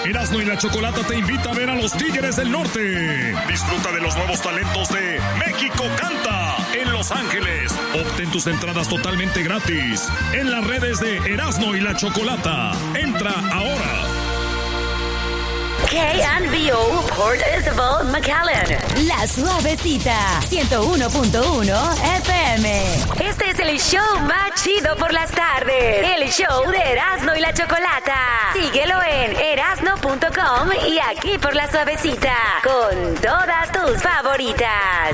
Erasmo y la Chocolata te invita a ver a los Tigres del Norte. Disfruta de los nuevos talentos de México Canta en Los Ángeles. Obtén tus entradas totalmente gratis en las redes de Erasmo y la Chocolata. Entra ahora. KNBO Port Isabel, McAllen. La Suavecita, 101.1 FM. Este es el show más chido por las tardes. El show de Erasmo y la Chocolata. Síguelo en erasno.com y aquí por La Suavecita. Con todas tus favoritas.